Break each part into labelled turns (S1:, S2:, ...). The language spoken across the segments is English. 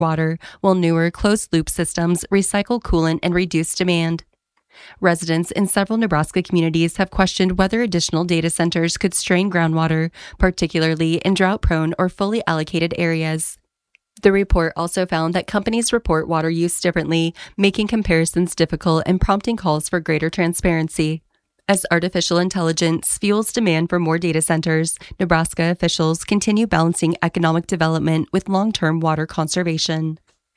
S1: water, while newer closed-loop systems recycle coolant and reduce demand. Residents in several Nebraska communities have questioned whether additional data centers could strain groundwater, particularly in drought-prone or fully allocated areas. The report also found that companies report water use differently, making comparisons difficult and prompting calls for greater transparency. As artificial intelligence fuels demand for more data centers, Nebraska officials continue balancing economic development with long-term water conservation.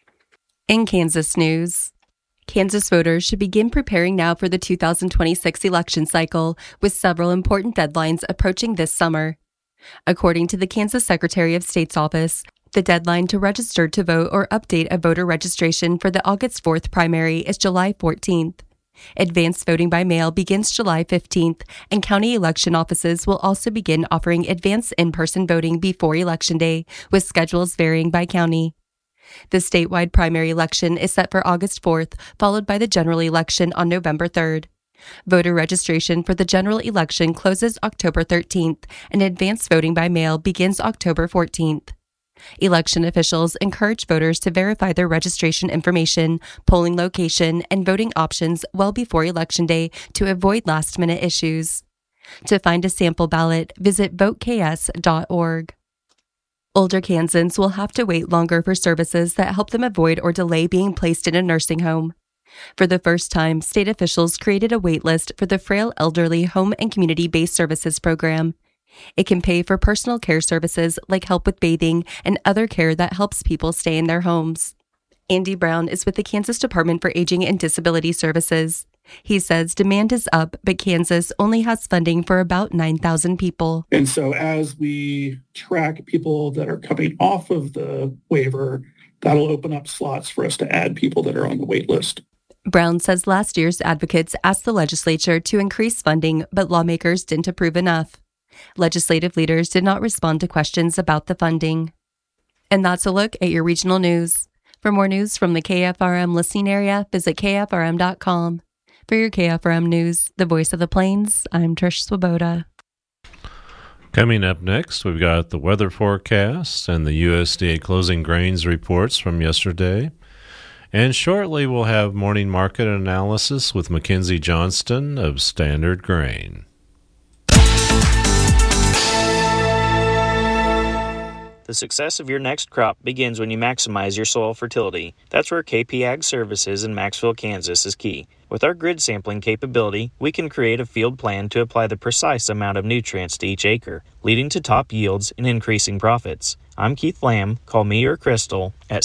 S1: In Kansas news, Kansas voters should begin preparing now for the 2026 election cycle, with several important deadlines approaching this summer. According to the Kansas Secretary of State's office, the deadline to register to vote or update a voter registration for the August 4th primary is July 14th. Advanced voting by mail begins July 15th, and county election offices will also begin offering advanced in-person voting before Election Day, with schedules varying by county. The statewide primary election is set for August 4th, followed by the general election on November 3rd. Voter registration for the general election closes October 13th, and advanced voting by mail begins October 14th. Election officials encourage voters to verify their registration information, polling location, and voting options well before Election Day to avoid last-minute issues. To find a sample ballot, visit voteks.org. Older Kansans will have to wait longer for services that help them avoid or delay being placed in a nursing home. For the first time, state officials created a wait list for the Frail Elderly Home and Community-Based Services Program. It can pay for personal care services like help with bathing and other care that helps people stay in their homes. Andy Brown is with the Kansas Department for Aging and Disability Services. He says demand is up, but Kansas only has funding for about 9,000 people.
S2: And so as we track people that are coming off of the waiver, that'll open up slots for us to add people that are on the wait list.
S1: Brown says last year's advocates asked the legislature to increase funding, but lawmakers didn't approve enough. Legislative leaders did not respond to questions about the funding. And that's a look at your regional news. For more news from the KFRM listening area, visit kfrm.com. For your KFRM news, the voice of the plains, I'm Trish Swoboda.
S3: Coming up next, we've got the weather forecast and the USDA closing grains reports from yesterday. And shortly, we'll have morning market analysis with Mackenzie Johnston of Standard Grain.
S4: The success of your next crop begins when you maximize your soil fertility. That's where KP Ag Services in Maxville, Kansas is key. With our grid sampling capability, we can create a field plan to apply the precise amount of nutrients to each acre, leading to top yields and increasing profits. I'm Keith Lamb. Call me or Crystal at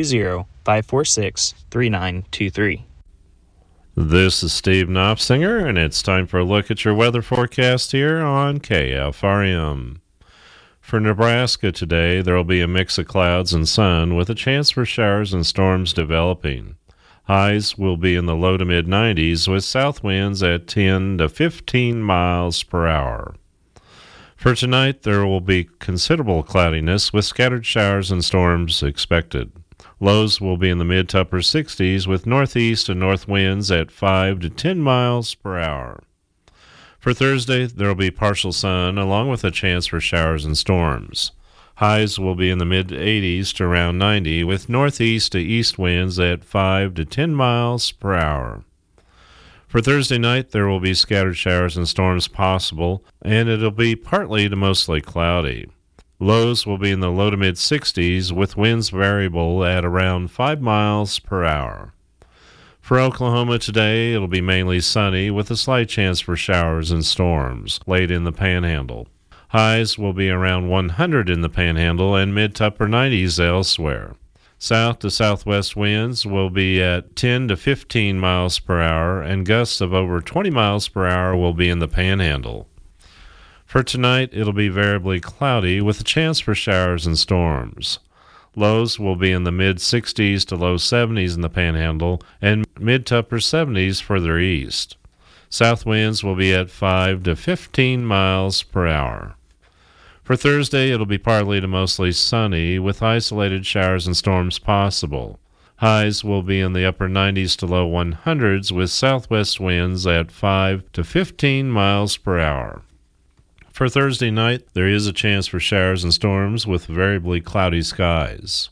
S4: 620-546-3923.
S3: This is Steve Knopfsinger, and it's time for a look at your weather forecast here on KFRM. For Nebraska today, there will be a mix of clouds and sun with a chance for showers and storms developing. Highs will be in the low to mid-90s with south winds at 10 to 15 miles per hour. For tonight, there will be considerable cloudiness with scattered showers and storms expected. Lows will be in the mid to upper 60s with northeast and north winds at 5 to 10 miles per hour. For Thursday, there will be partial sun along with a chance for showers and storms. Highs will be in the mid-80s to around 90 with northeast to east winds at 5 to 10 miles per hour. For Thursday night, there will be scattered showers and storms possible, and it'll be partly to mostly cloudy. Lows will be in the low to mid-60s with winds variable at around 5 miles per hour. For Oklahoma today, it'll be mainly sunny with a slight chance for showers and storms late in the Panhandle. Highs will be around 100 in the Panhandle and mid to upper 90s elsewhere. South to southwest winds will be at 10 to 15 miles per hour, and gusts of over 20 miles per hour will be in the Panhandle. For tonight, it'll be variably cloudy with a chance for showers and storms. Lows will be in the mid-60s to low 70s in the Panhandle and mid to upper 70s further east. South winds will be at 5 to 15 miles per hour. For Thursday, it'll be partly to mostly sunny with isolated showers and storms possible. Highs will be in the upper 90s to low 100s with southwest winds at 5 to 15 miles per hour. For Thursday night, there is a chance for showers and storms with variably cloudy skies.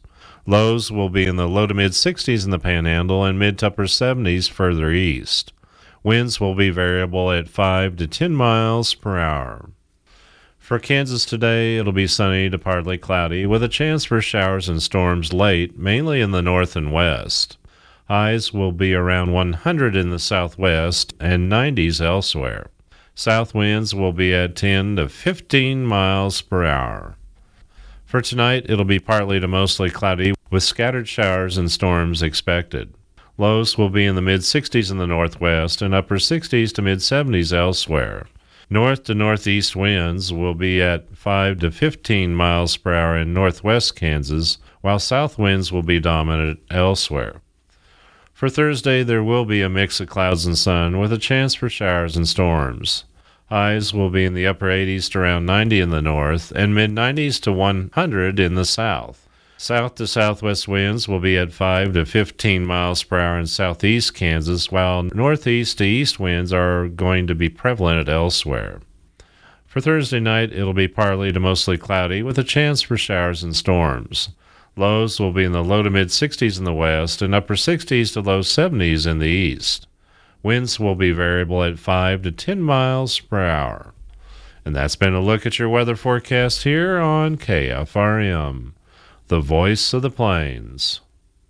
S3: Lows will be in the low to mid 60s in the Panhandle and mid to upper 70s further east. Winds will be variable at 5 to 10 miles per hour. For Kansas today, it'll be sunny to partly cloudy with a chance for showers and storms late, mainly in the north and west. Highs will be around 100 in the southwest and 90s elsewhere. South winds will be at 10 to 15 miles per hour. For tonight, it'll be partly to mostly cloudy with scattered showers and storms expected. Lows will be in the mid-60s in the northwest and upper 60s to mid-70s elsewhere. North to northeast winds will be at 5 to 15 miles per hour in northwest Kansas, while south winds will be dominant elsewhere. For Thursday, there will be a mix of clouds and sun with a chance for showers and storms. Highs will be in the upper 80s to around 90 in the north and mid-90s to 100 in the south. South to southwest winds will be at 5 to 15 miles per hour in southeast Kansas, while northeast to east winds are going to be prevalent elsewhere. For Thursday night, it'll be partly to mostly cloudy with a chance for showers and storms. Lows will be in the low to mid-60s in the west and upper 60s to low 70s in the east. Winds will be variable at 5 to 10 miles per hour. And that's been a look at your weather forecast here on KFRM, the voice of the plains.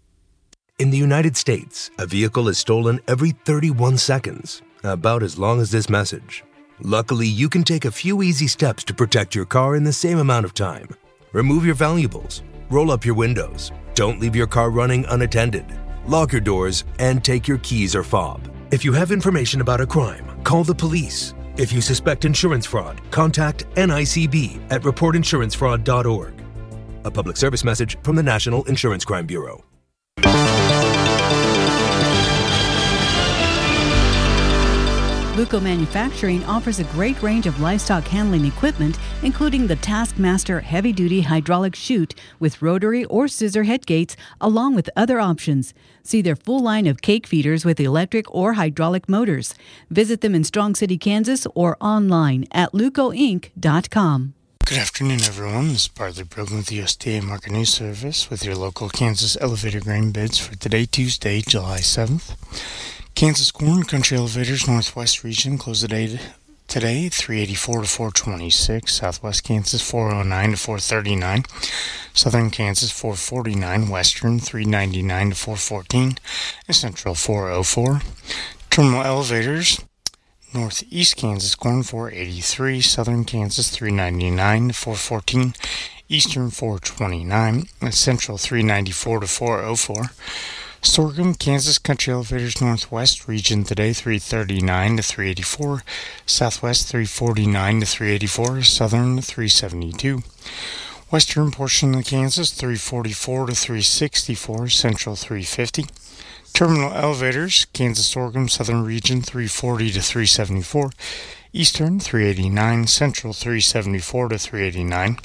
S5: In the United States, a vehicle is stolen every 31 seconds, about as long as this message. Luckily, you can take a few easy steps to protect your car in the same amount of time. Remove your valuables, roll up your windows, don't leave your car running unattended, lock your doors, and take your keys or fob. If you have information about a crime, call the police. If you suspect insurance fraud, contact NICB at reportinsurancefraud.org. A public service message from the National Insurance Crime Bureau.
S6: Luco Manufacturing offers a great range of livestock handling equipment, including the Taskmaster heavy-duty hydraulic chute with rotary or scissor head gates, along with other options. See their full line of cake feeders with electric or hydraulic motors. Visit them in Strong City, Kansas, or online at lucoinc.com.
S7: Good afternoon, everyone. This is Bartley Brogan with the USDA Market News Service with your local Kansas elevator grain bids for today, Tuesday, July 7th. Kansas corn, country elevators, northwest region, close the day today, 384 to 426. Southwest Kansas, 409 to 439. Southern Kansas, 449. Western, 399 to 414. And Central, 404. Terminal elevators, northeast Kansas corn, 483. Southern Kansas, 399 to 414. Eastern, 429. And Central, 394 to 404. Sorghum, Kansas country elevators, northwest region today, 339 to 384. Southwest, 349 to 384. Southern, 372. Western portion of Kansas, 344 to 364. Central, 350. Terminal elevators, Kansas sorghum, southern region, 340 to 374. Eastern, 389. Central, 374 to 389.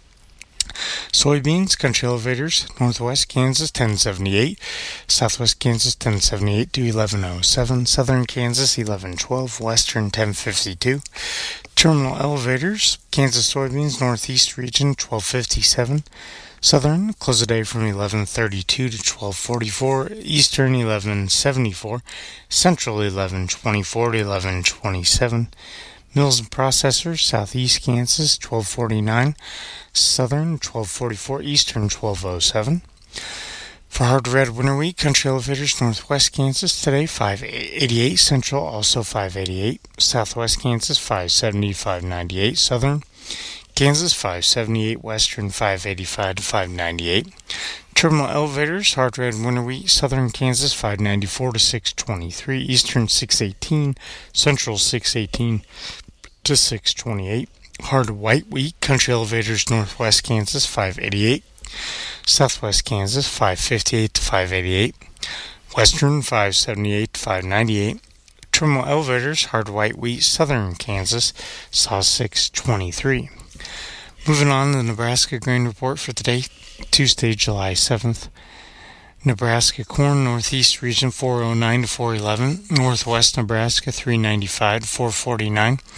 S7: Soybeans, country elevators, northwest Kansas 1078, southwest Kansas 1078 to 1107, southern Kansas 1112, western 1052. Terminal elevators, Kansas soybeans, northeast region 1257, southern close the day from 1132 to 1244, eastern 1174, central 1124 to 1127. Mills and processors, southeast Kansas, 1249, southern, 1244, eastern, 1207. For hard red winter wheat, country elevators, northwest Kansas, today, 588, central, also 588, southwest Kansas, 570, 598, southern, Kansas, 578, western, 585 to 598. Terminal elevators, hard red winter wheat, southern Kansas, 594 to 623, eastern, 618, central, 618 to 628. Hard white wheat, country elevators, northwest Kansas, 588. Southwest Kansas, 558 to 588. Western, 578 to 598. Terminal elevators, hard white wheat, southern Kansas, saw 623. Moving on to the Nebraska grain report for today, Tuesday, July 7th. Nebraska corn, northeast region 409 to 411, northwest Nebraska 395 to 449,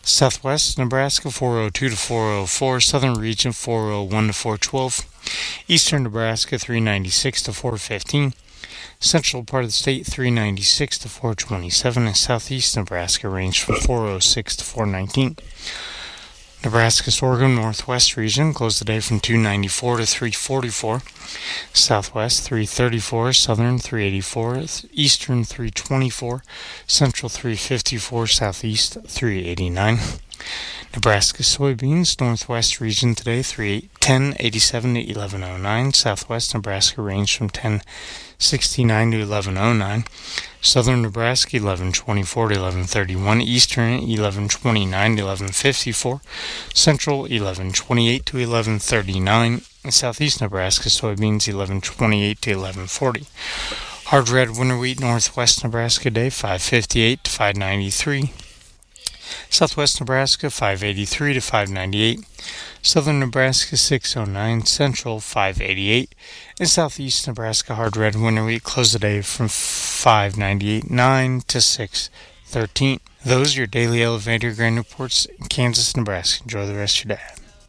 S7: Southwest Nebraska 402 to 404, Southern Region 401 to 412, Eastern Nebraska 396 to 415, Central part of the state 396 to 427, and Southeast Nebraska range from 406 to 419. Nebraska sorghum Northwest region closed the day from 294 to 344, Southwest 334, Southern 384, Eastern 324, Central 354, Southeast 389. Nebraska soybeans Northwest region today 1087 to 1109, Southwest Nebraska range from 1069 to 1109, Southern Nebraska 1124 to 1131, Eastern 1129 to 1154, Central 1128 to 1139, and Southeast Nebraska soybeans 1128 to 1140. Hard red winter wheat Northwest Nebraska day 558 to 593. Southwest Nebraska 583 to 598, Southern Nebraska 609, Central 588, and Southeast Nebraska hard red winter wheat closed the day from 598.9 to 613. Those are your daily elevator grain reports in Kansas, Nebraska. Enjoy the rest of your day.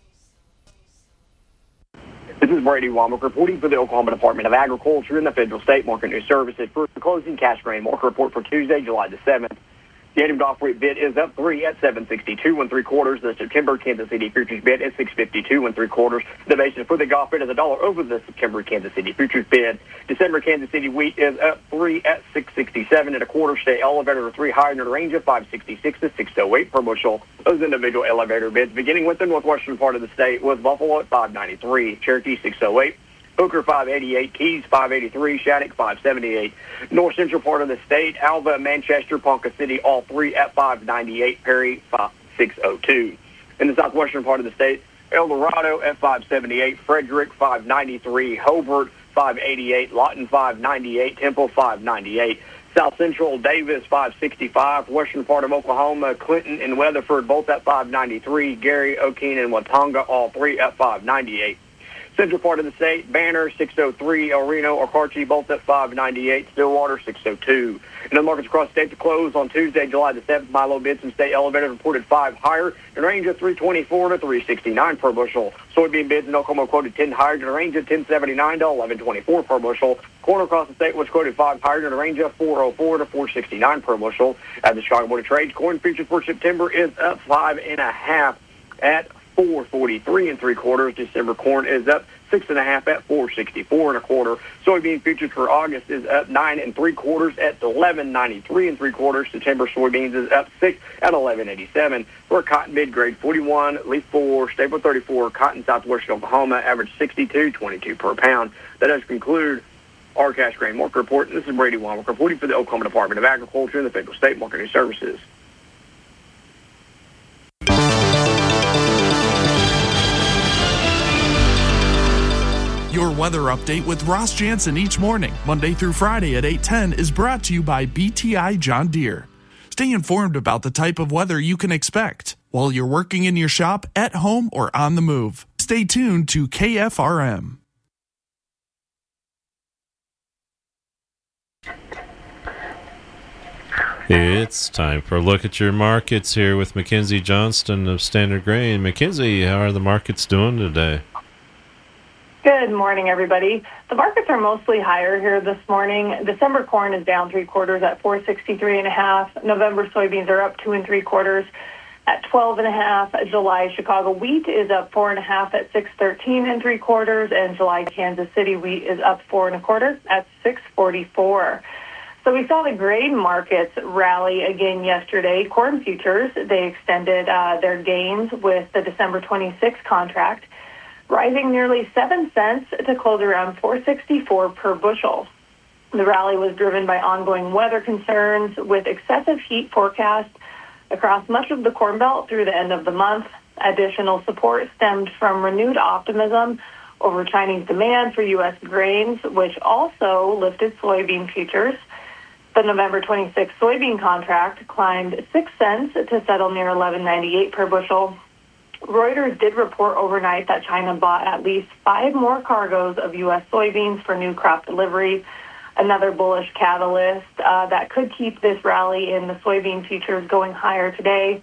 S8: This is Brady Womack reporting for the Oklahoma Department of Agriculture and the Federal State Market News Services for the closing cash grain market report for Tuesday, July the 7th. The annual Gulf rate bid is up 3 at 762 3/4. The September Kansas City futures bid is 652 3/4. The basis for the Gulf bid is $1 over the September Kansas City futures bid. December Kansas City wheat is up 3 at 667 1/4. State elevator 3 higher in the range of 566 to 608 per bushel. Those individual elevator bids, beginning with the northwestern part of the state, was Buffalo at 593, Cherokee 608. Hooker 588, Keys 583, Shattuck 578. North central part of the state, Alva, Manchester, Ponca City, all three at 598, Perry 602. In the southwestern part of the state, El Dorado at 578, Frederick 593, Hobart 588, Lawton 598, Temple 598. South Central, Davis 565, western part of Oklahoma, Clinton and Weatherford both at 593, Gary, Okeen, and Watonga all three at 598. Central part of the state, Banner 603, El Reno, Arcarchi both at 598, Stillwater 602. In the markets across the state to close on Tuesday, July the 7th, Milo bids and state elevators reported 5 higher in a range of 324 to 369 per bushel. Soybean bids in Oklahoma quoted 10 higher in a range of 1079 to 1124 per bushel. Corn across the state was quoted 5 higher in a range of 404 to 469 per bushel. At the Chicago Board of Trade, corn futures for September is up 5.5 at 443 3/4. December corn is up 6.5 at 464 1/4. Soybean futures for August is up 9 3/4 at 1193 3/4. September soybeans is up 6 at 1187. For cotton mid grade 41, leaf 4, staple 34, cotton southwestern Oklahoma average 62.22 per pound. That does conclude our cash grain market report. This is Brady Womack reporting for the Oklahoma Department of Agriculture and the Federal State Market News Services.
S9: Your weather update with Ross Jansen each morning, Monday through Friday at 8:10, is brought to you by BTI John Deere. Stay informed about the type of weather you can expect while you're working in your shop, at home, or on the move. Stay tuned to KFRM.
S3: It's time for a look at your markets here with Mackenzie Johnston of Standard Grain. Mackenzie, how are the markets doing today?
S10: Good morning, everybody. The markets are mostly higher here this morning. December corn is down 3/4 at 463.5. November soybeans are up 2 3/4 at 12.5. July Chicago wheat is up 4.5 at 613 3/4, and July Kansas City wheat is up 4 1/4 at 644. So we saw the grain markets rally again yesterday. Corn futures, they extended their gains with the December 26 contract, rising nearly 7 cents to close around 464 per bushel. The rally was driven by ongoing weather concerns with excessive heat forecast across much of the Corn Belt through the end of the month. Additional support stemmed from renewed optimism over Chinese demand for U.S. grains, which also lifted soybean futures. The November 26 soybean contract climbed 6 cents to settle near $11.98 per bushel. Reuters did report overnight that China bought at least 5 more cargoes of U.S. soybeans for new crop delivery, another bullish catalyst that could keep this rally in the soybean futures going higher today.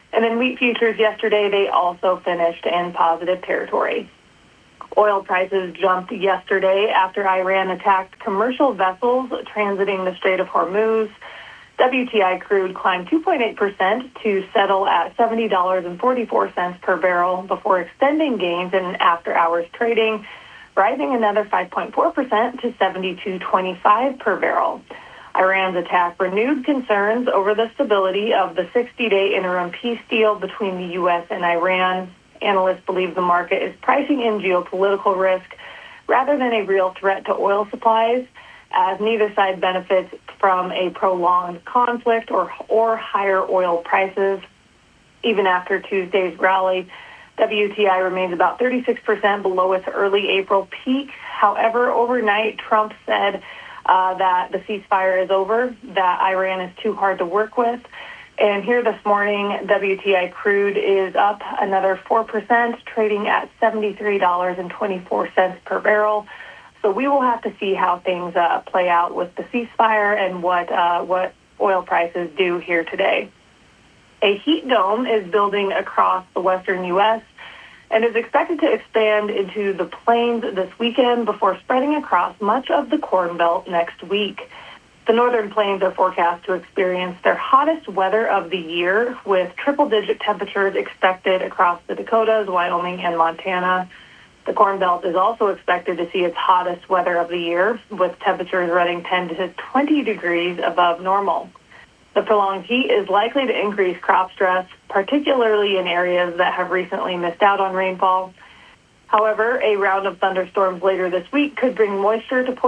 S10: And in wheat futures yesterday, they also finished in positive territory. Oil prices jumped yesterday after Iran attacked commercial vessels transiting the Strait of Hormuz. WTI crude climbed 2.8% to settle at $70.44 per barrel before extending gains in after-hours trading, rising another 5.4% to $72.25 per barrel. Iran's attack renewed concerns over the stability of the 60-day interim peace deal between the U.S. and Iran. Analysts believe the market is pricing in geopolitical risk rather than a real threat to oil supplies, as neither side benefits from a prolonged conflict or higher oil prices. Even after Tuesday's rally, WTI remains about 36% below its early April peak. However, overnight, Trump said that the ceasefire is over, that Iran is too hard to work with. And here this morning, WTI crude is up another 4%, trading at $73.24 per barrel. So we will have to see how things play out with the ceasefire and what oil prices do here today. A heat dome is building across the western U.S. and is expected to expand into the plains this weekend before spreading across much of the Corn Belt next week. The northern plains are forecast to experience their hottest weather of the year, with triple-digit temperatures expected across the Dakotas, Wyoming, and Montana. The Corn Belt is also expected to see its hottest weather of the year, with temperatures running 10 to 20 degrees above normal. The prolonged heat is likely to increase crop stress, particularly in areas that have recently missed out on rainfall. However, a round of thunderstorms later this week could bring moisture to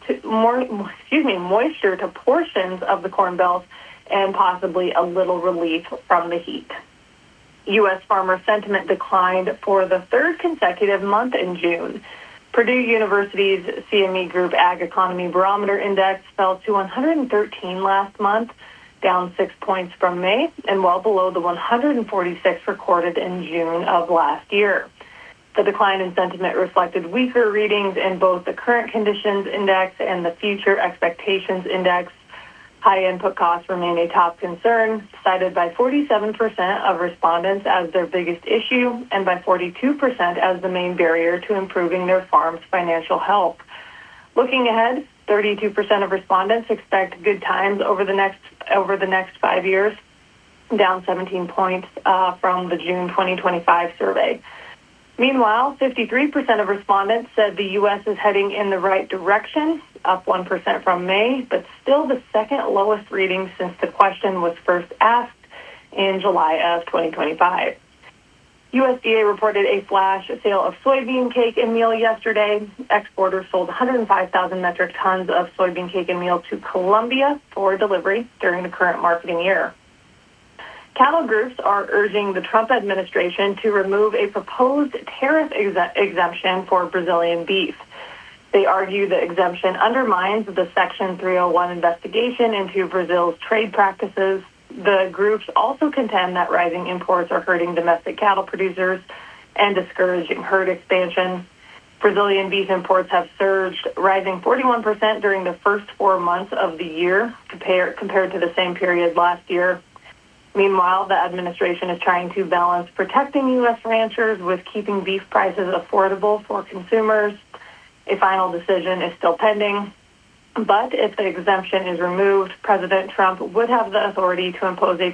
S10: portions of the Corn Belt and possibly a little relief from the heat. U.S. farmer sentiment declined for the third consecutive month in June. Purdue University's CME Group Ag Economy Barometer Index fell to 113 last month, down 6 points from May, and well below the 146 recorded in June of last year. The decline in sentiment reflected weaker readings in both the current conditions index and the future expectations index. High input costs remain a top concern, cited by 47% of respondents as their biggest issue and by 42% as the main barrier to improving their farm's financial health. Looking ahead, 32% of respondents expect good times over the next 5 years, down 17 points from the June 2025 survey. Meanwhile, 53% of respondents said the U.S. is heading in the right direction, up 1% from May, but still the second lowest reading since the question was first asked in July of 2025. USDA reported a flash sale of soybean cake and meal yesterday. Exporters sold 105,000 metric tons of soybean cake and meal to Colombia for delivery during the current marketing year. Cattle groups are urging the Trump administration to remove a proposed tariff exemption for Brazilian beef. They argue the exemption undermines the Section 301 investigation into Brazil's trade practices. The groups also contend that rising imports are hurting domestic cattle producers and discouraging herd expansion. Brazilian beef imports have surged, rising 41% during the first 4 months of the year compared to the same period last year. Meanwhile, the administration is trying to balance protecting U.S. ranchers with keeping beef prices affordable for consumers. A final decision is still pending. But if the exemption is removed, President Trump would have the authority to impose a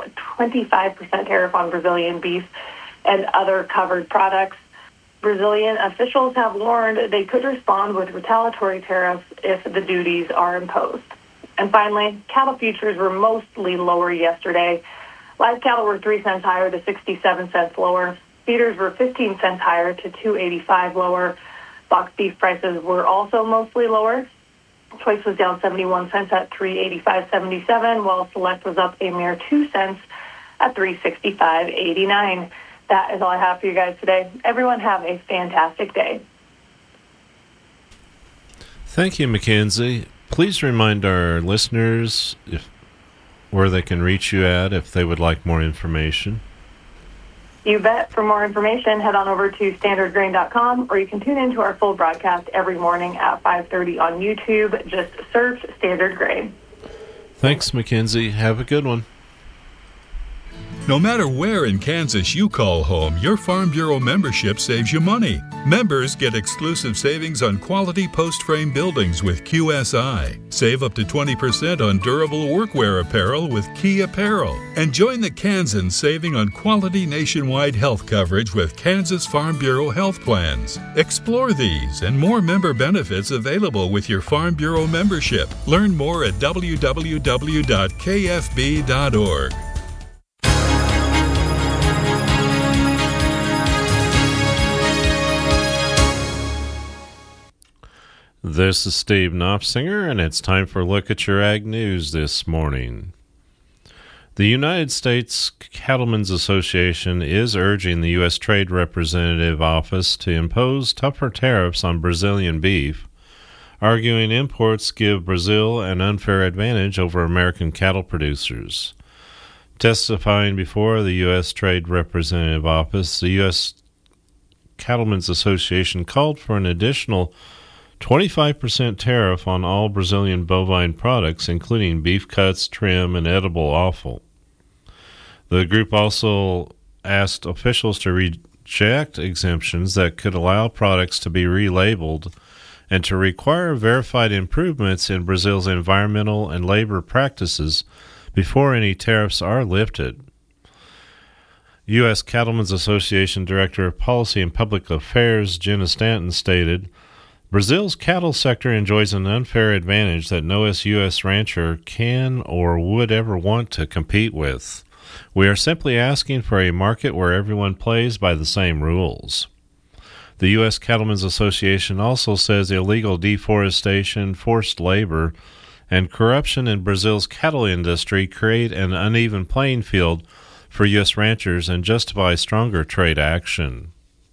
S10: 25% tariff on Brazilian beef and other covered products. Brazilian officials have warned they could respond with retaliatory tariffs if the duties are imposed. And finally, cattle futures were mostly lower yesterday. Live cattle were 3 cents higher to 67 cents lower. Feeders were 15 cents higher to 285 lower. Box beef prices were also mostly lower. Choice was down 71 cents at 385.77, while Select was up a mere 2 cents at 365.89. That is all I have for you guys today. Everyone have a fantastic day.
S3: Thank you, Mackenzie. Please remind our listeners where they can reach you at if they would like more information.
S10: You bet. For more information, head on over to standardgrain.com, or you can tune into our full broadcast every morning at 5:30 on YouTube. Just search Standard Grain.
S3: Thanks, Mackenzie. Have a good one.
S11: No matter where in Kansas you call home, your Farm Bureau membership saves you money. Members get exclusive savings on quality post-frame buildings with QSI. Save up to 20% on durable workwear apparel with Key Apparel. And join the Kansans saving on quality nationwide health coverage with Kansas Farm Bureau health plans. Explore these and more member benefits available with your Farm Bureau membership. Learn more at www.kfb.org.
S3: This is Steve Knopfsinger, and it's time for a look at your ag news this morning. The United States Cattlemen's Association is urging the U.S. Trade Representative Office to impose tougher tariffs on Brazilian beef, arguing imports give Brazil an unfair advantage over American cattle producers. Testifying before the U.S. Trade Representative Office, the U.S. Cattlemen's Association called for an additional 25% tariff on all Brazilian bovine products, including beef cuts, trim, and edible offal. The group also asked officials to reject exemptions that could allow products to be relabeled and to require verified improvements in Brazil's environmental and labor practices before any tariffs are lifted. U.S. Cattlemen's Association Director of Policy and Public Affairs Jenna Stanton stated, Brazil's cattle sector enjoys an unfair advantage that no U.S. rancher can or would ever want to compete with. We are simply asking for a market where everyone plays by the same rules. The U.S. Cattlemen's Association also says illegal deforestation, forced labor, and corruption in Brazil's cattle industry create an uneven playing field for U.S. ranchers and justify stronger trade action.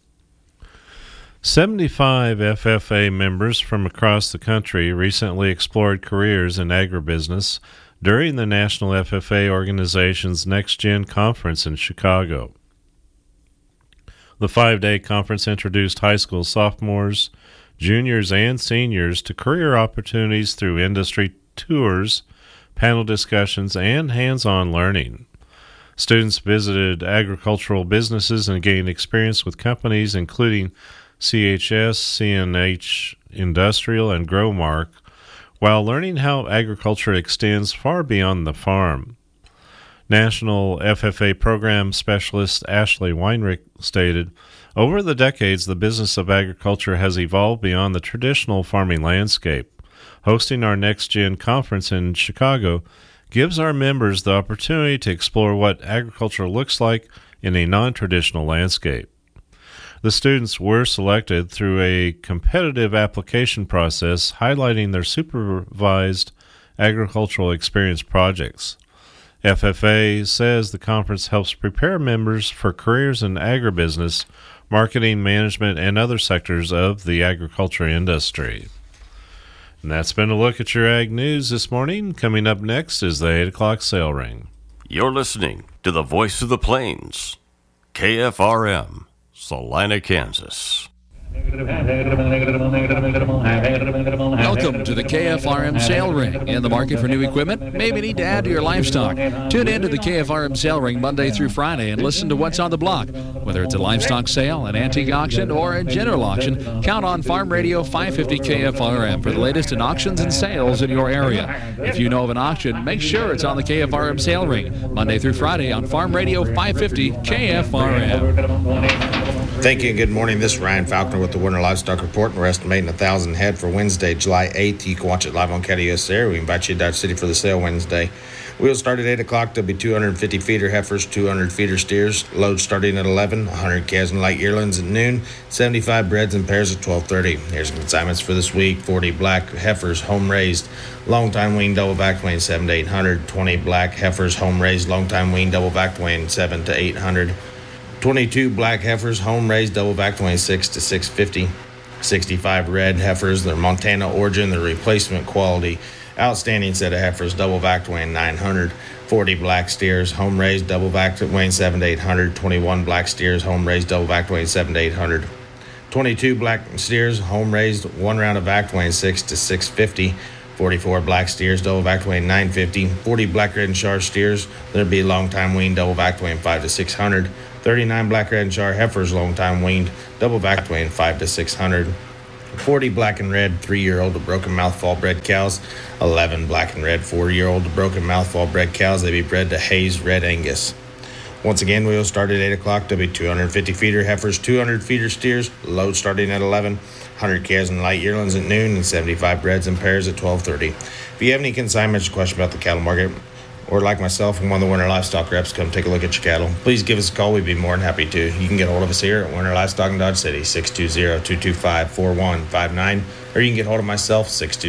S3: 75 FFA members from across the country recently explored careers in agribusiness during the National FFA organization's Next Gen Conference in Chicago. The 5-day conference introduced high school sophomores, juniors, and seniors to career opportunities through industry tours, panel discussions, and hands-on learning. Students visited agricultural businesses and gained experience with companies including CHS, CNH Industrial, and Growmark, while learning how agriculture extends far beyond the farm. National FFA Program Specialist Ashley Weinrich stated, over the decades, the business of agriculture has evolved beyond the traditional farming landscape. Hosting our Next Gen Conference in Chicago gives our members the opportunity to explore what agriculture looks like in a non-traditional landscape. The students were selected through a competitive application process highlighting their supervised agricultural experience projects. FFA says the conference helps prepare members for careers in agribusiness, marketing, management, and other sectors of the agriculture industry. And that's been a look at your ag news this morning. Coming up next is the 8 o'clock sale ring.
S12: You're listening to the Voice of the Plains, KFRM. Salina, Kansas.
S13: Welcome to the KFRM Sale Ring. In the market for new equipment? Maybe need to add to your livestock. Tune in to the KFRM Sale Ring Monday through Friday and listen to what's on the block. Whether it's a livestock sale, an antique auction, or a general auction, count on Farm Radio 550 KFRM for the latest in auctions and sales in your area. If you know of an auction, make sure it's on the KFRM Sale Ring Monday through Friday on Farm Radio 550 KFRM.
S14: Thank you and good morning. This is Ryan Falconer with the Winter Livestock Report. We're estimating 1,000 head for Wednesday, July 8th. You can watch it live on Cattle USA. We invite you to Dodge City for the sale Wednesday. We'll start at 8 o'clock. There'll be 250 feeder heifers, 200 feeder steers. Load starting at 11, 100 calves and light yearlings at noon, 75 breds and pairs at 12:30. Here's consignments for this week. 40 black heifers, home raised, long time weaned, double backed, weighing 7 to 800. 20 black heifers, home raised, long time weaned, double backed, weighing 7 to 800. 22 black heifers, home raised, double backed, weighing 6 to 650. 65 red heifers, they're Montana origin, they're replacement quality. Outstanding set of heifers, double backed, weighing 900. 40 black steers, home raised, double backed, weighing 7 to 800. 21 black steers, home raised, double backed, weighing 7 to 800. 22 black steers, home raised, one round of backed, weighing 6 to 650. 44 black steers, double vac weighing 950. 40 black, red, and char steers, there'd be long time weaned, double vac weighing 5 to 600. 39 black, red, and char heifers, long time weaned, double vac weighing 5 to 600. 40 black and red 3-year-old to broken mouth fall bred cows. 11 black and red 4-year-old to broken mouth fall bred cows. They be bred to Hayes Red Angus. Once again, we will start at 8 o'clock. There'll be 250 feeder heifers, 200 feeder steers, load starting at 11, 100 calves and light yearlings at noon, and 75 breds and pairs at 12:30. If you have any consignments or question about the cattle market, or like myself and one of the Werner Livestock reps, come take a look at your cattle, please give us a call. We'd be more than happy to. You can get a hold of us here at Werner Livestock in Dodge City, 620-225-4159, or you can get a hold of myself,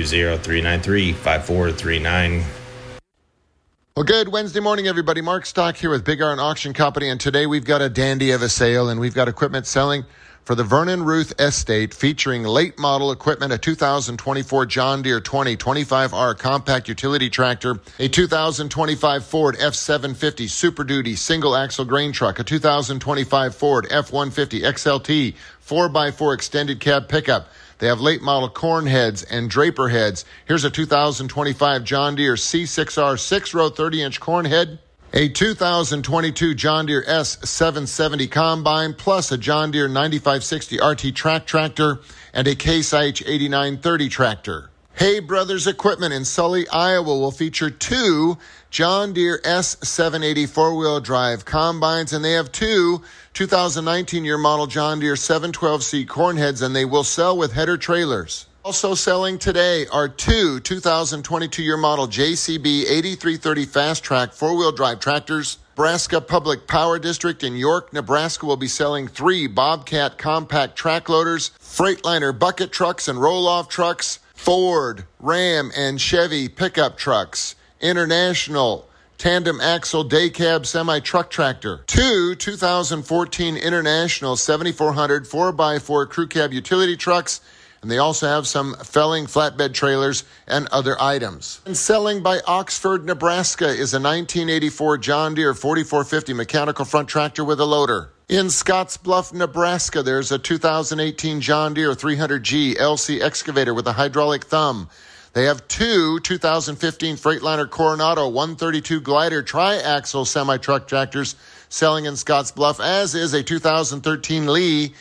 S14: 620-393-5439.
S15: Well, good Wednesday morning, everybody. Mark Stock here with Big Iron Auction Company, and today we've got a dandy of a sale, and we've got equipment selling for the Vernon Ruth Estate, featuring late model equipment, a 2024 John Deere 2025R compact utility tractor, a 2025 Ford F750 Super Duty single axle grain truck, a 2025 Ford F150 XLT 4x4 extended cab pickup. They have late model corn heads and draper heads. Here's a 2025 John Deere C6R 6-row 30-inch corn head, a 2022 John Deere S770 combine, plus a John Deere 9560 RT track tractor and a Case IH 8930 tractor. Hay Brothers Equipment in Sully, Iowa will feature 2 John Deere S780 four-wheel drive combines, and they have 2 2019 year model John Deere 712C corn heads, and they will sell with header trailers. Also selling today are 2 2022 year model JCB 8330 Fast Track four-wheel drive tractors. Nebraska Public Power District in York, Nebraska will be selling 3 Bobcat compact track loaders, Freightliner bucket trucks and roll-off trucks, Ford, Ram, and Chevy pickup trucks, International tandem axle day cab semi-truck tractor, 2 2014 International 7400 4x4 crew cab utility trucks, and they also have some felling flatbed trailers and other items. And selling by Oxford, Nebraska is a 1984 John Deere 4450 mechanical front tractor with a loader. In Scottsbluff, Nebraska, there's a 2018 John Deere 300G LC excavator with a hydraulic thumb. They have 2 2015 Freightliner Coronado 132 glider tri-axle semi-truck tractors selling in Scottsbluff, as is a 2013 Lee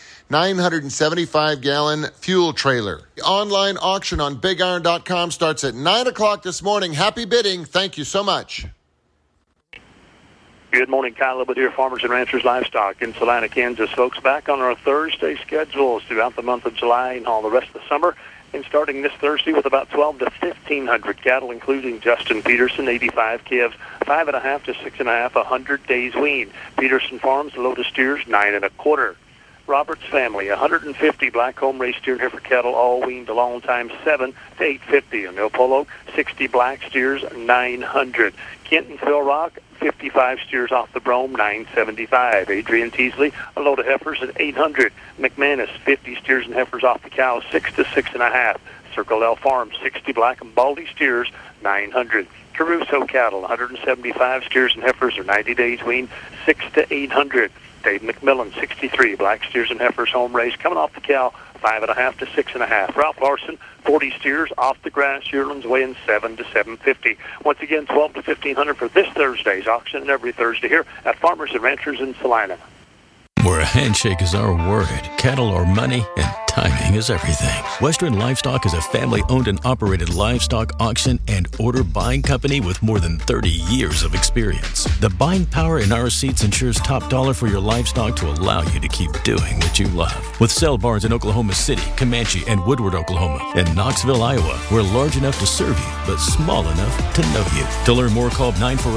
S15: 975-gallon fuel trailer. The online auction on BigIron.com starts at 9 o'clock this morning. Happy bidding. Thank you so much.
S16: Good morning, Kyle Libet here, Farmers and Ranchers Livestock in Salina, Kansas. Folks, back on our Thursday schedules throughout the month of July and all the rest of the summer. And starting this Thursday with about 12 to 1,500 cattle, including Justin Peterson, 85 calves, 5.5 to 6.5, 100 days weaned. Peterson Farms, load of steers, 9 1/4. Roberts Family, 150 black home raised steer and heifer cattle, all weaned a long time, 7 to 850. And El Polo, 60 black steers, 900. Kenton Phil Rock, 55 steers off the brome, 975. Adrian Teasley, a load of heifers at 800. McManus, 50 steers and heifers off the cows, 6 to 6.5. Circle L Farm, 60 black and baldy steers, 900. Caruso Cattle, 175 steers and heifers are 90 days weaned, 6 to 800. Dave McMillan, 63 black steers and heifers home raised, coming off the cow, 5.5 to 6.5. Ralph Larson, 40 steers off the grass, yearlings weighing 7 to 750. Once again, 12 to 1,500 for this Thursday's auction, and every Thursday here at Farmers and Ranchers in Salina.
S17: Where a handshake is our word, cattle are money, and timing is everything. Western Livestock is a family-owned and operated livestock auction and order buying company with more than 30 years of experience. The buying power in our seats ensures top dollar for your livestock to allow you to keep doing what you love. With sale barns in Oklahoma City, Comanche, and Woodward, Oklahoma, and Knoxville, Iowa, we're large enough to serve you, but small enough to know you. To learn more, call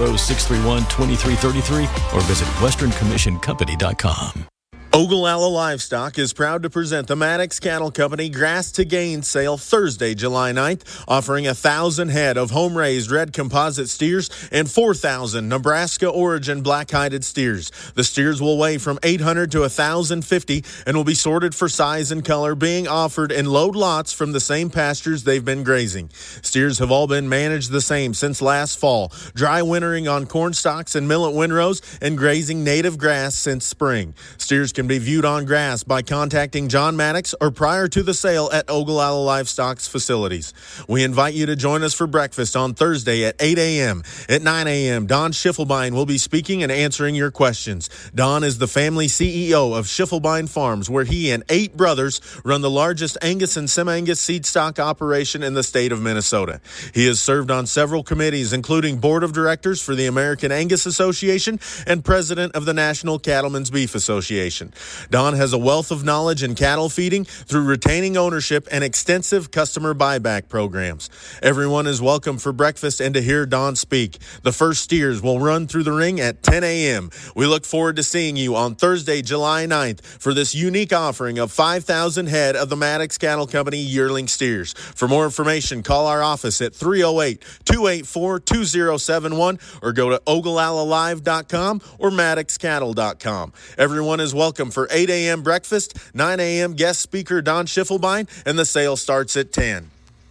S17: 940-631-2333 or visit westerncommissioncompany.com.
S18: Ogallala Livestock is proud to present the Maddox Cattle Company Grass to Gain sale Thursday, July 9th, offering 1,000 head of home-raised red composite steers and 4,000 Nebraska origin black-hided steers. The steers will weigh from 800 to 1,050 and will be sorted for size and color, being offered in load lots from the same pastures they've been grazing. Steers have all been managed the same since last fall, dry wintering on corn stalks and millet windrows and grazing native grass since spring. Steers can can be viewed on grass by contacting John Maddox or prior to the sale at Ogallala Livestock's facilities. We invite you to join us for breakfast on Thursday at 8 a.m. At 9 a.m., Don Schiffelbein will be speaking and answering your questions. Don is the family CEO of Schiffelbein Farms, where he and 8 brothers run the largest Angus and Semi-Angus seed stock operation in the state of Minnesota. He has served on several committees, including Board of Directors for the American Angus Association and President of the National Cattlemen's Beef Association. Don has a wealth of knowledge in cattle feeding through retaining ownership and extensive customer buyback programs. Everyone is welcome for breakfast and to hear Don speak. The first steers will run through the ring at 10 a.m. We look forward to seeing you on Thursday, July 9th for this unique offering of 5,000 head of the Maddox Cattle Company yearling steers. For more information, call our office at 308-284-2071 or go to OgallaLaLive.com or MaddoxCattle.com. Everyone is welcome for 8 a.m. breakfast, 9 a.m. guest speaker Don Schiffelbein, and the sale starts at 10.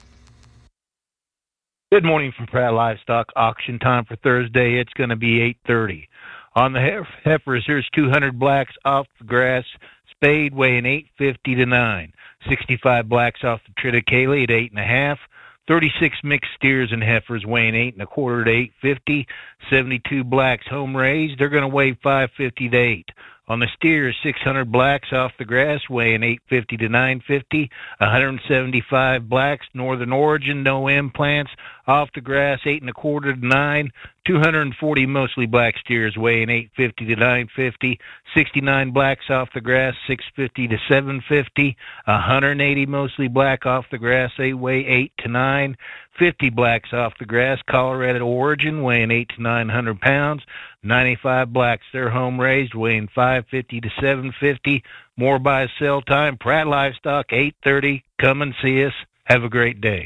S19: Good morning from Pratt Livestock. Auction time for Thursday. It's going to be 8:30. On the heifers, there's 200 blacks off the grass, spayed, weighing 850 to 9. 65 blacks off the Triticale at 8.5. 36 mixed steers and heifers weighing 8.25 to 850. 72 blacks home raised. They're going to weigh 550 to 8. On the steers, 600 blacks off the grass weighing 850 to 950. 175 blacks, Northern Origin, no implants, off the grass 8.25 to 9. 240 mostly black steers weighing 850 to 950. 69 blacks off the grass 650 to 750. 180 mostly black off the grass, they weigh 8 to 9. 50 blacks off the grass, Colorado Origin, weighing 800 to 900 pounds. 95 blacks, they're home raised, weighing 550 to 750. More by sell time. Pratt Livestock, 8:30. Come and see us. Have a great day.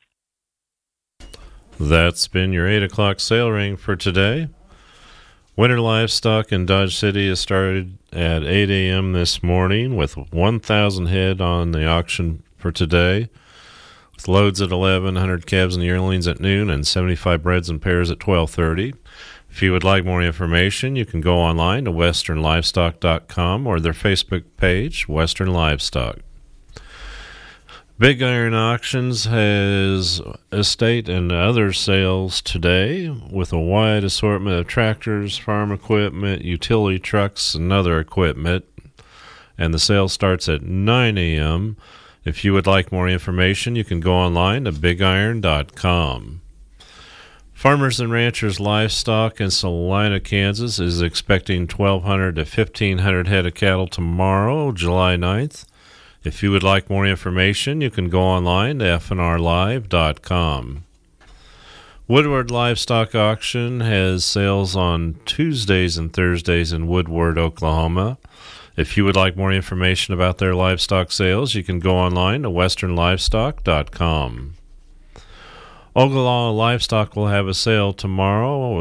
S3: That's been your 8 o'clock sale ring for today. Winter Livestock in Dodge City has started at 8 a.m. this morning with 1,000 head on the auction for today, with loads at 11, 100 calves and yearlings at noon, and 75 breds and pairs at 12:30. If you would like more information, you can go online to westernlivestock.com or their Facebook page, Western Livestock. Big Iron Auctions has estate and other sales today with a wide assortment of tractors, farm equipment, utility trucks, and other equipment. And the sale starts at 9 a.m. If you would like more information, you can go online to bigiron.com. Farmers and Ranchers Livestock in Salina, Kansas is expecting 1,200 to 1,500 head of cattle tomorrow, July 9th. If you would like more information, you can go online to fnrlive.com. Woodward Livestock Auction has sales on Tuesdays and Thursdays in Woodward, Oklahoma. If you would like more information about their livestock sales, you can go online to westernlivestock.com. Ogallala Livestock will have a sale tomorrow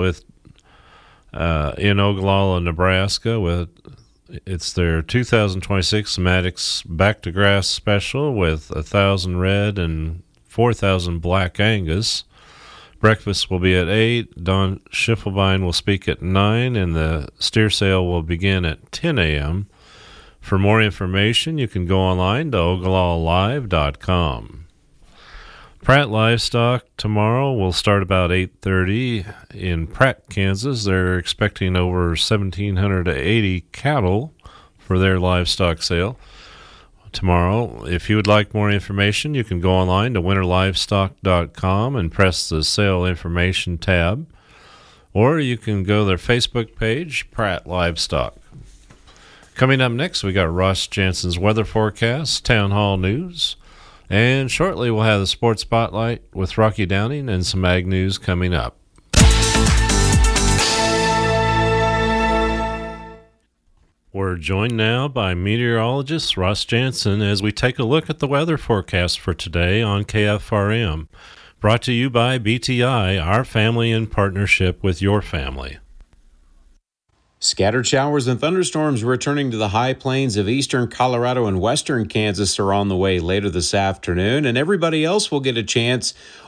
S3: in Ogallala, Nebraska. It's their 2026 Maddox Back to Grass special with 1,000 red and 4,000 black Angus. Breakfast will be at 8. Don Schiffelbein will speak at 9, and the steer sale will begin at 10 a.m. For more information, you can go online to OgallaLaLive.com. Pratt Livestock tomorrow will start about 8:30 in Pratt, Kansas. They're expecting over 1,700 to 80 cattle for their livestock sale tomorrow. If you would like more information, you can go online to winterlivestock.com and press the sale information tab, or you can go to their Facebook page, Pratt Livestock. Coming up next, we got Ross Jansen's weather forecast, town hall news, and shortly we'll have the sports spotlight with Rocky Downing and some ag news coming up. We're joined now by meteorologist Ross Jansen as we take a look at the weather forecast for today on KFRM. Brought to you by BTI, our family in partnership with your family.
S20: Scattered showers and thunderstorms returning to the high plains of eastern Colorado and western Kansas are on the way later this afternoon, and everybody else will get a chance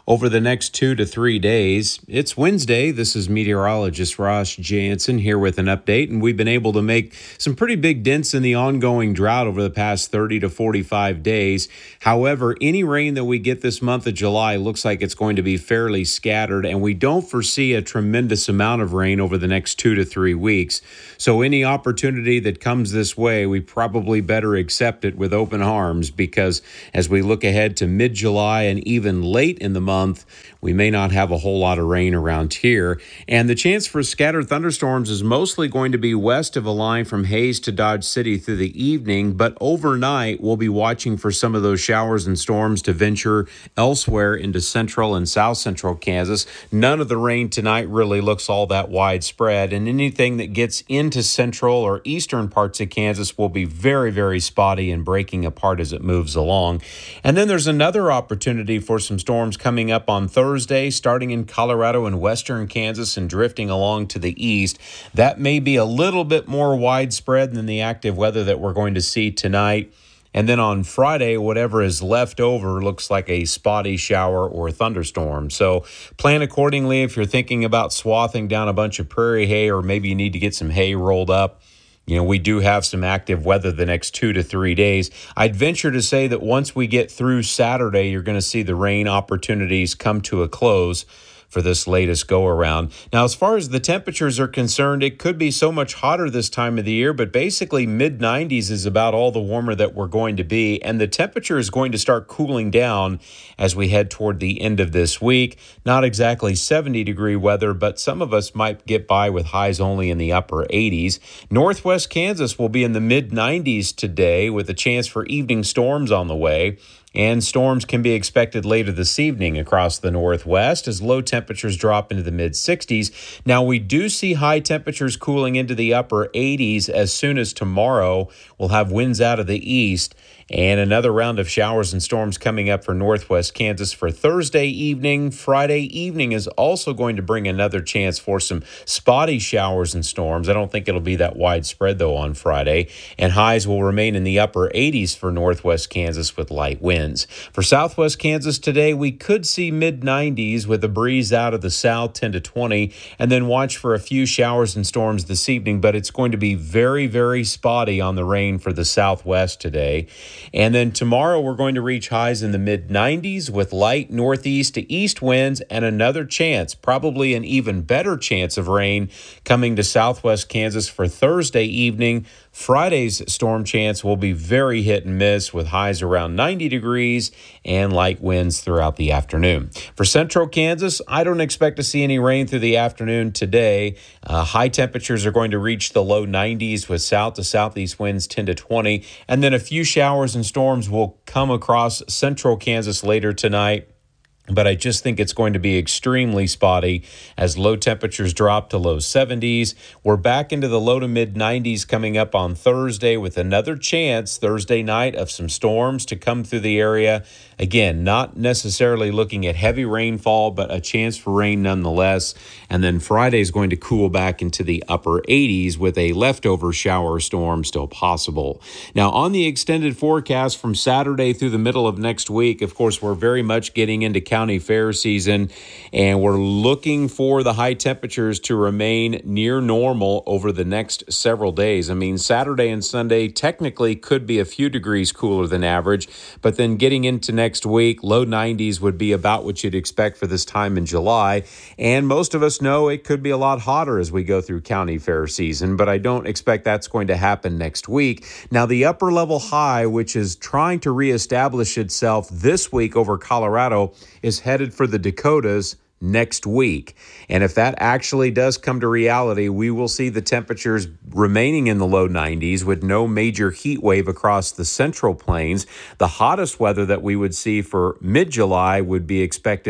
S20: over the next 2 to 3 days. It's Wednesday. This is meteorologist Ross Jansen here with an update, and we've been able to make some pretty big dents in the ongoing drought over the past 30 to 45 days. However, any rain that we get this month of July looks like it's going to be fairly scattered, and we don't foresee a tremendous amount of rain over the next 2 to 3 weeks. So any opportunity that comes this way, we probably better accept it with open arms, because as we look ahead to mid-July and even late in the month, we may not have a whole lot of rain around here. And the chance for scattered thunderstorms is mostly going to be west of a line from Hays to Dodge City through the evening, but overnight we'll be watching for some of those showers and storms to venture elsewhere into central and south central Kansas. None of the rain tonight really looks all that widespread, and anything that gets into central or eastern parts of Kansas will be very, very spotty and breaking apart as it moves along. And then there's another opportunity for some storms coming up on Thursday, starting in Colorado and western Kansas and drifting along to the east. That may be a little bit more widespread than the active weather that we're going to see tonight. And then on Friday, whatever is left over looks like a spotty shower or thunderstorm. So plan accordingly if you're thinking about swathing down a bunch of prairie hay, or maybe you need to get some hay rolled up. You know, we do have some active weather the next 2 to 3 days. I'd venture to say that once we get through Saturday, you're going to see the rain opportunities come to a close for this latest go-around. Now, as far as the temperatures are concerned, it could be so much hotter this time of the year, but basically mid-90s is about all the warmer that we're going to be, and the temperature is going to start cooling down as we head toward the end of this week. Not exactly 70-degree weather, but some of us might get by with highs only in the upper 80s. Northwest Kansas will be in the mid-90s today with a chance for evening storms on the way. And storms can be expected later this evening across the Northwest as low temperatures drop into the mid-60s. Now, we do see high temperatures cooling into the upper 80s as soon as tomorrow. We'll have winds out of the east, and another round of showers and storms coming up for Northwest Kansas for Thursday evening. Friday evening is also going to bring another chance for some spotty showers and storms. I don't think it'll be that widespread, though, on Friday. And highs will remain in the upper 80s for Northwest Kansas with light winds. For Southwest Kansas today, we could see mid-90s with a breeze out of the south, 10 to 20, and then watch for a few showers and storms this evening, but it's going to be very, very spotty on the rain for the southwest today. And then tomorrow we're going to reach highs in the mid-90s with light northeast to east winds and another chance, probably an even better chance of rain coming to southwest Kansas for Thursday evening. Friday's storm chance will be very hit and miss with highs around 90 degrees and light winds throughout the afternoon. For central Kansas, I don't expect to see any rain through the afternoon today. High temperatures are going to reach the low 90s with south to southeast winds 10 to 20, and then a few showers and storms will come across central Kansas later tonight. But I just think it's going to be extremely spotty as low temperatures drop to low 70s. We're back into the low to mid 90s coming up on Thursday with another chance Thursday night of some storms to come through the area. Again, not necessarily looking at heavy rainfall, but a chance for rain nonetheless. And then Friday is going to cool back into the upper 80s with a leftover shower storm still possible. Now, on the extended forecast from Saturday through the middle of next week, of course, we're very much getting into county fair season, and we're looking for the high temperatures to remain near normal over the next several days. I mean, Saturday and Sunday technically could be a few degrees cooler than average, but then getting into next week, low 90s would be about what you'd expect for this time in July. And most of us know it could be a lot hotter as we go through county fair season, but I don't expect that's going to happen next week. Now, the upper level high, which is trying to reestablish itself this week over Colorado, is headed for the Dakotas next week. And if that actually does come to reality, we will see the temperatures remaining in the low 90s with no major heat wave across the central plains. The hottest weather that we would see for mid-July would be expected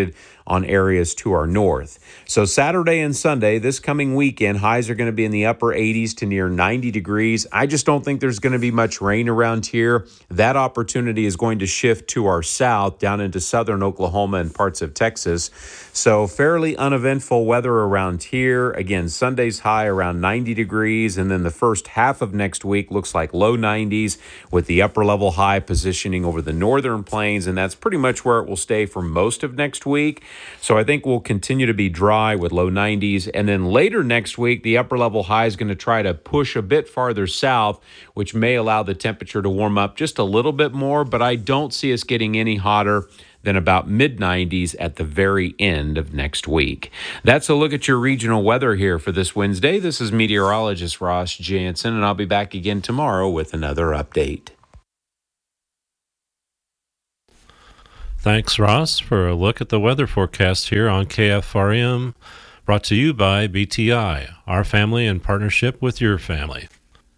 S20: on areas to our north. So Saturday and Sunday, this coming weekend, highs are going to be in the upper 80s to near 90 degrees. I just don't think there's going to be much rain around here. That opportunity is going to shift to our south, down into southern Oklahoma and parts of Texas. So fairly uneventful weather around here. Again, Sunday's high around 90 degrees, and then the first half of next week looks like low 90s with the upper level high positioning over the northern plains, and that's pretty much where it will stay for most of next week. So I think we'll continue to be dry with low 90s, and then later next week, the upper level high is going to try to push a bit farther south, which may allow the temperature to warm up just a little bit more, but I don't see us getting any hotter than about mid-90s at the very end of next week. That's a look at your regional weather here for this Wednesday. This is meteorologist Ross Jansen, and I'll be back again tomorrow with another update.
S3: Thanks, Ross, for a look at the weather forecast here on KFRM, brought to you by BTI, our family in partnership with your family.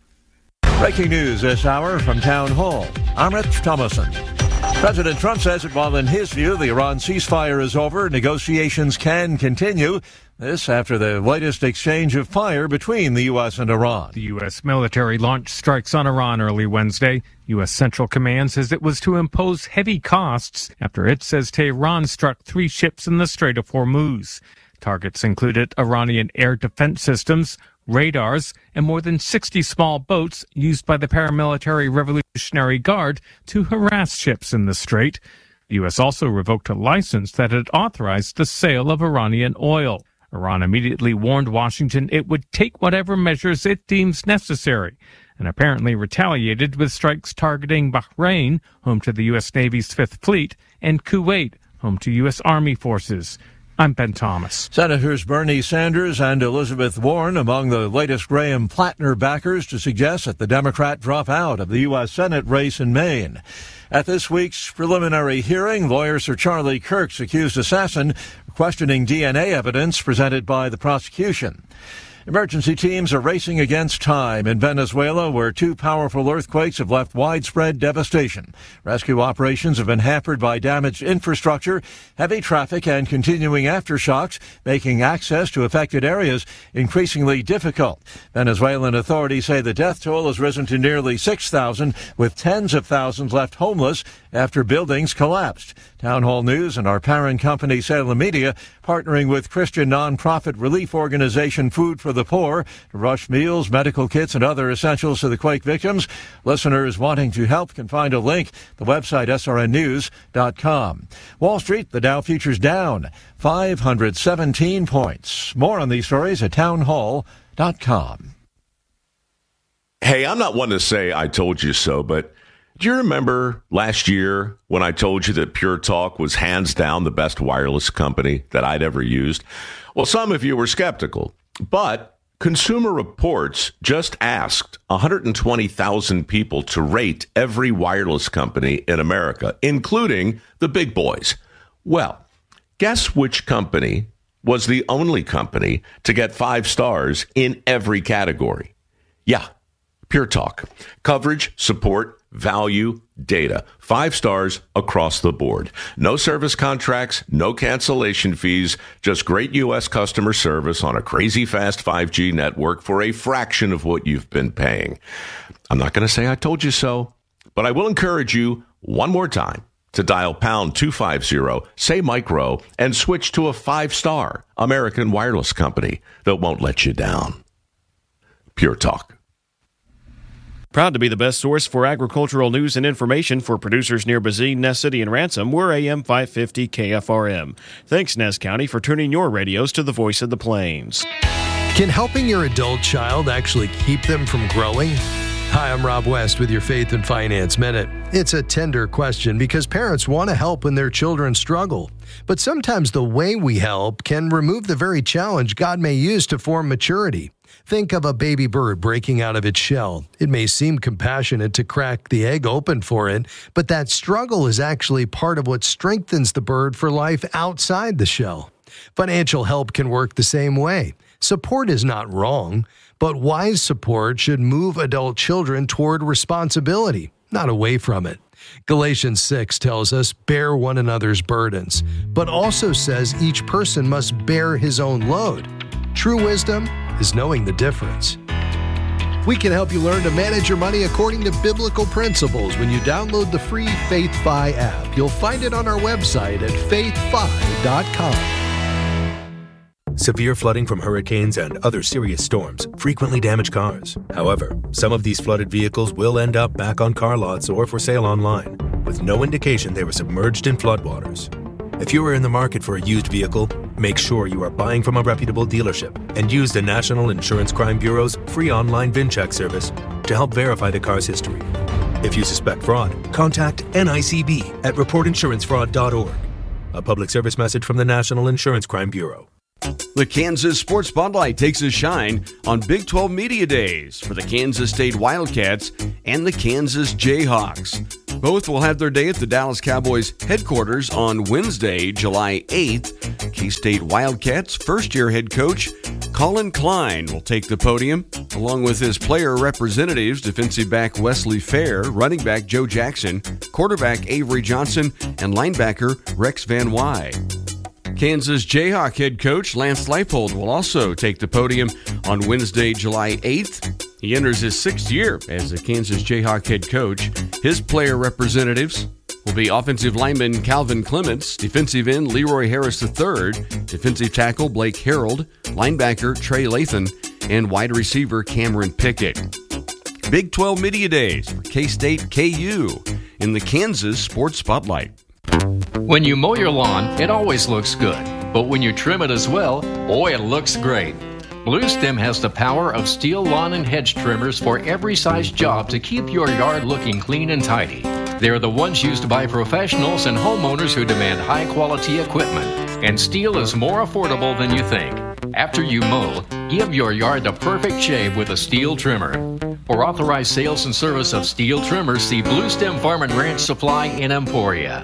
S21: Breaking news this hour from Town Hall. I'm Rich Thomason. President Trump says that while in his view the Iran ceasefire is over, negotiations can continue. This after the latest exchange of fire between the U.S. and Iran.
S22: The U.S. military launched strikes on Iran early Wednesday. U.S. Central Command says it was to impose heavy costs after it says Tehran struck 3 ships in the Strait of Hormuz. Targets included Iranian air defense systems, radars, and more than 60 small boats used by the paramilitary Revolutionary Guard to harass ships in the strait. The U.S. also revoked a license that had authorized the sale of Iranian oil. Iran immediately warned Washington it would take whatever measures it deems necessary, and apparently retaliated with strikes targeting Bahrain, home to the U.S. Navy's Fifth Fleet, and Kuwait, home to U.S. Army forces. I'm Ben Thomas.
S21: Senators Bernie Sanders and Elizabeth Warren among the latest Graham Plattner backers to suggest that the Democrat drop out of the U.S. Senate race in Maine. At this week's preliminary hearing, lawyer Sir Charlie Kirk's accused assassin questioning DNA evidence presented by the prosecution. Emergency teams are racing against time in Venezuela, where 2 powerful earthquakes have left widespread devastation. Rescue operations have been hampered by damaged infrastructure, heavy traffic, and continuing aftershocks, making access to affected areas increasingly difficult. Venezuelan authorities say the death toll has risen to nearly 6,000, with tens of thousands left homeless after buildings collapsed. Town Hall News and our parent company, Salem Media, partnering with Christian nonprofit relief organization Food for the Poor to rush meals, medical kits, and other essentials to the quake victims. Listeners wanting to help can find a link, the website srnnews.com. Wall Street, the Dow futures down 517 points. More on these stories at townhall.com.
S23: Hey, I'm not one to say I told you so, but do you remember last year when I told you that Pure Talk was hands down the best wireless company that I'd ever used? Well, some of you were skeptical, but Consumer Reports just asked 120,000 people to rate every wireless company in America, including the big boys. Well, guess which company was the only company to get 5 stars in every category? Yeah, Pure Talk. Coverage, support, value, data. 5 stars across the board. No service contracts, no cancellation fees, just great U.S. customer service on a crazy fast 5G network for a fraction of what you've been paying. I'm not going to say I told you so, but I will encourage you one more time to dial pound 250, say micro, and switch to a 5-star American wireless company that won't let you down. Pure Talk.
S24: Proud to be the best source for agricultural news and information for producers near Bazine, Ness City, and Ransom. We're AM 550 KFRM. Thanks, Ness County, for tuning your radios to the voice of the plains.
S25: Can helping your adult child actually keep them from growing? Hi, I'm Rob West with your Faith and Finance Minute. It's a tender question because parents want to help when their children struggle. But sometimes the way we help can remove the very challenge God may use to form maturity. Think of a baby bird breaking out of its shell. It may seem compassionate to crack the egg open for it, but that struggle is actually part of what strengthens the bird for life outside the shell. Financial help can work the same way. Support is not wrong, but wise support should move adult children toward responsibility, not away from it. Galatians 6 tells us, bear one another's burdens, but also says each person must bear his own load. True wisdom is knowing the difference. We can help you learn to manage your money according to biblical principles when you download the free FaithFi app. You'll find it on our website at faithfi.com.
S1: Severe flooding from hurricanes and other serious storms frequently damage cars. However, some of these flooded vehicles will end up back on car lots or for sale online, with no indication they were submerged in floodwaters. If you are in the market for a used vehicle, make sure you are buying from a reputable dealership and use the National Insurance Crime Bureau's free online VIN check service to help verify the car's history. If you suspect fraud, contact NICB at reportinsurancefraud.org. A public service message from the National Insurance Crime Bureau.
S2: The Kansas Sports Spotlight takes a shine on Big 12 Media Days for the Kansas State Wildcats and the Kansas Jayhawks. Both will have their day at the Dallas Cowboys headquarters on Wednesday, July 8th. K-State Wildcats first-year head coach Colin Klein will take the podium, along with his player representatives, defensive back Wesley Fair, running back Joe Jackson, quarterback Avery Johnson, and linebacker Rex Van Wy. Kansas Jayhawk head coach Lance Leipold will also take the podium on Wednesday, July 8th. He enters his 6th year as the Kansas Jayhawk head coach. His player representatives will be offensive lineman Calvin Clements, defensive end Leroy Harris III, defensive tackle Blake Harold, linebacker Trey Lathan, and wide receiver Cameron Pickett. Big 12 Media Days for K-State KU in the Kansas Sports Spotlight.
S4: When you mow your lawn, it always looks good. But when you trim it as well, boy, it looks great. Blue Stem has the power of steel lawn and hedge trimmers for every size job to keep your yard looking clean and tidy. They're the ones used by professionals and homeowners who demand high-quality equipment. And steel is more affordable than you think. After you mow, give your yard the perfect shave with a steel trimmer. For authorized sales and service of steel trimmers, see Blue Stem Farm and Ranch Supply in Emporia.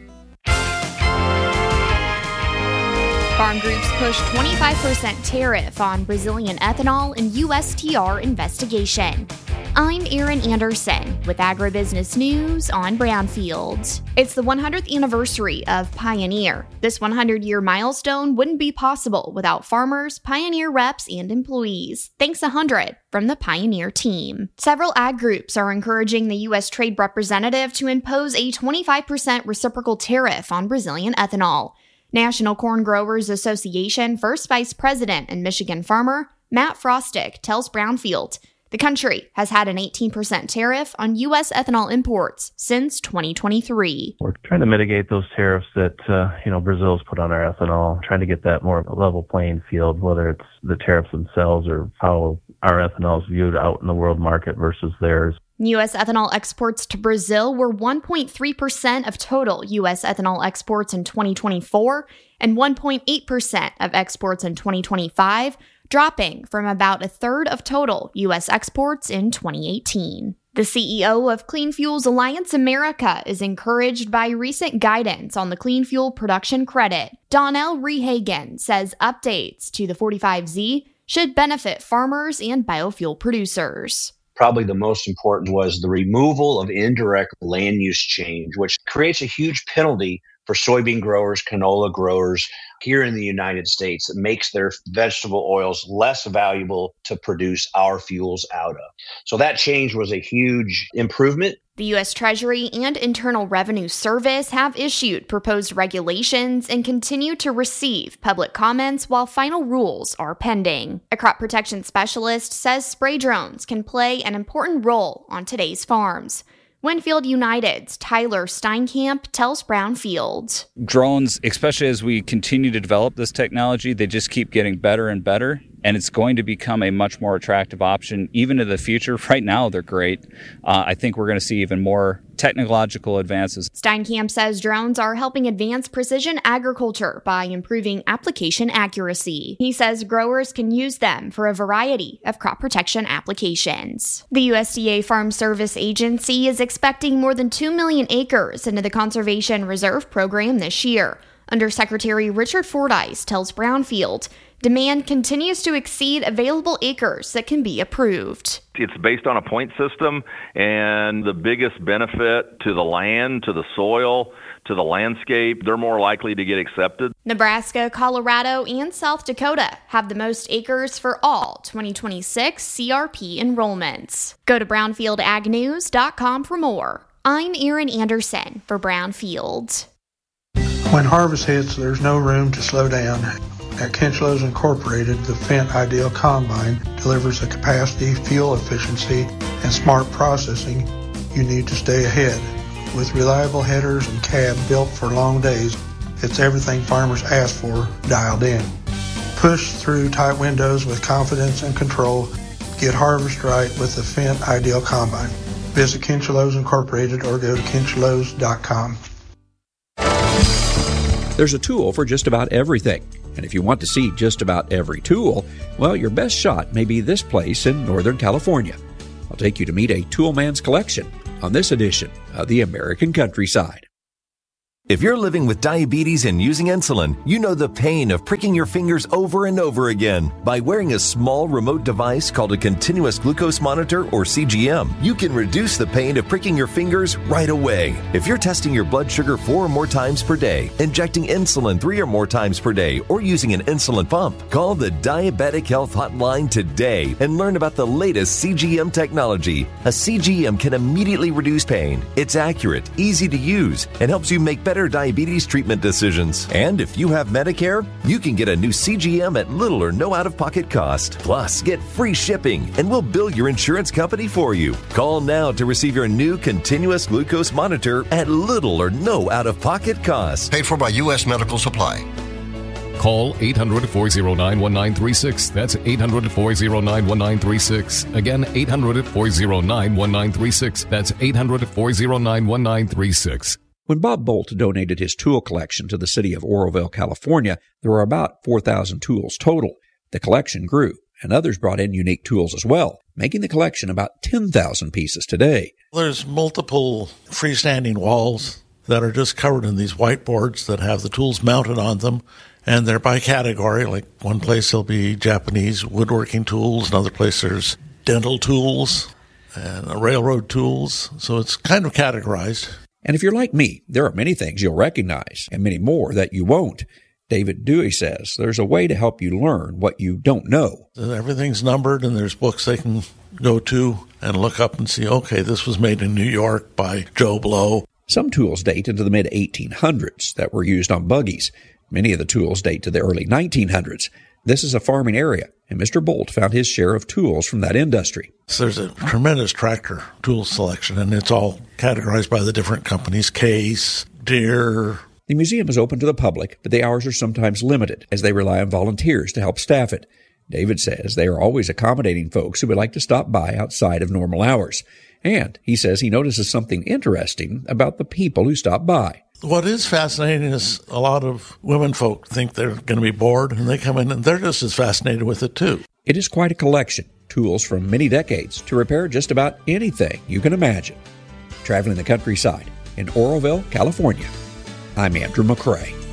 S5: Farm Group's push 25% tariff on Brazilian ethanol in USTR investigation. I'm Erin Anderson with Agribusiness News on Brownfield. It's the 100th anniversary of Pioneer. This 100-year milestone wouldn't be possible without farmers, Pioneer reps, and employees. Thanks 100 from the Pioneer team. Several ag groups are encouraging the U.S. Trade Representative to impose a 25% reciprocal tariff on Brazilian ethanol. National Corn Growers Association First Vice President and Michigan farmer Matt Frostick tells Brownfield the country has had an 18% tariff on U.S. ethanol imports since 2023.
S6: We're trying to mitigate those tariffs that Brazil's put on our ethanol, trying to get that more of a level playing field, whether it's the tariffs themselves or how our ethanol is viewed out in the world market versus theirs.
S5: U.S. ethanol exports to Brazil were 1.3% of total U.S. ethanol exports in 2024 and 1.8% of exports in 2025, dropping from about a third of total U.S. exports in 2018. The CEO of Clean Fuels Alliance America is encouraged by recent guidance on the clean fuel production credit. Donnell Rehagen says updates to the 45Z should benefit farmers and biofuel producers.
S26: Probably the most important was the removal of indirect land use change, which creates a huge penalty for soybean growers, canola growers here in the United States. It makes their vegetable oils less valuable to produce our fuels out of. So that change was a huge improvement.
S5: The U.S. Treasury and Internal Revenue Service have issued proposed regulations and continue to receive public comments while final rules are pending. A crop protection specialist says spray drones can play an important role on today's farms. Winfield United's Tyler Steinkamp tells Brownfield.
S27: Drones, especially as we continue to develop this technology, they just keep getting better and better, and it's going to become a much more attractive option even in the future. Right now, they're great. I think we're going to see even more technological advances.
S5: Steinkamp says drones are helping advance precision agriculture by improving application accuracy. He says growers can use them for a variety of crop protection applications. The USDA Farm Service Agency is expecting more than 2 million acres into the Conservation Reserve Program this year. Undersecretary Richard Fordyce tells Brownfield Demand continues to exceed available acres that can be approved.
S7: It's based on a point system, and the biggest benefit to the land, to the soil, to the landscape, they're more likely to get accepted.
S5: Nebraska, Colorado, and South Dakota have the most acres for all 2026 CRP enrollments. Go to brownfieldagnews.com for more. I'm Erin Anderson for Brownfield.
S8: When harvest hits, there's no room to slow down. At Kinchlows Incorporated, the Fendt Ideal Combine delivers the capacity, fuel efficiency, and smart processing you need to stay ahead. With reliable headers and cab built for long days, it's everything farmers ask for dialed in. Push through tight windows with confidence and control. Get harvest right with the Fendt Ideal Combine. Visit Kinchlows Incorporated or go to kinchlows.com.
S9: There's a tool for just about everything. And if you want to see just about every tool, well, your best shot may be this place in Northern California. I'll take you to meet a tool man's collection on this edition of the American Countryside.
S10: If you're living with diabetes and using insulin, you know the pain of pricking your fingers over and over again. By wearing a small remote device called a continuous glucose monitor, or CGM, you can reduce the pain of pricking your fingers right away. If you're testing your blood sugar 4 or more times per day, injecting insulin 3 or more times per day, or using an insulin pump, call the Diabetic Health Hotline today and learn about the latest CGM technology. A CGM can immediately reduce pain. It's accurate, easy to use, and helps you make better diabetes treatment decisions. And if you have Medicare, you can get a new CGM at little or no out-of-pocket cost. Plus, get free shipping, and we'll bill your insurance company for you. Call now to receive your new continuous glucose monitor at little or no out-of-pocket cost.
S11: Paid for by U.S. Medical Supply.
S12: Call 800-409-1936. That's 800-409-1936. Again, 800-409-1936. That's 800-409-1936.
S9: When Bob Bolt donated his tool collection to the city of Oroville, California, there were about 4,000 tools total. The collection grew, and others brought in unique tools as well, making the collection about 10,000 pieces today.
S13: There's multiple freestanding walls that are just covered in these whiteboards that have the tools mounted on them, and they're by category. Like one place there'll be Japanese woodworking tools, another place there's dental tools and railroad tools, so it's kind of categorized.
S9: And if you're like me, there are many things you'll recognize and many more that you won't. David Dewey says there's a way to help you learn what you don't know.
S13: Everything's numbered, and there's books they can go to and look up and see, okay, this was made in New York by Joe Blow.
S9: Some tools date into the mid-1800s that were used on buggies. Many of the tools date to the early 1900s. This is a farming area, and Mr. Bolt found his share of tools from that industry.
S13: So there's a tremendous tractor tool selection, and it's all categorized by the different companies, Case, Deere.
S9: The museum is open to the public, but the hours are sometimes limited as they rely on volunteers to help staff it. David says they are always accommodating folks who would like to stop by outside of normal hours. And he says he notices something interesting about the people who stop by.
S13: What is fascinating is a lot of women folk think they're going to be bored, and they come in and they're just as fascinated with it too.
S9: It is quite a collection, tools from many decades to repair just about anything you can imagine. Traveling the countryside in Oroville, California, I'm Andrew McCrae.